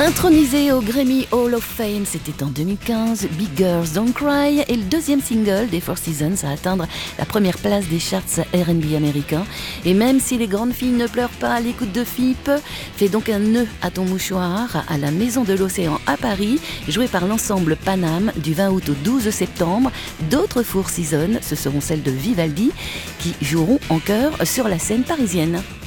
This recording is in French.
Intronisé au Grammy Hall of Fame, c'était en 2015, Big Girls Don't Cry est le deuxième single des Four Seasons à atteindre la première place des charts R&B américains. Et même si les grandes filles ne pleurent pas à l'écoute de FIP, fais donc un nœud à ton mouchoir à la Maison de l'Océan à Paris, joué par l'ensemble Paname du 20 août au 12 septembre. D'autres Four Seasons, ce seront celles de Vivaldi, qui joueront en chœur sur la scène parisienne.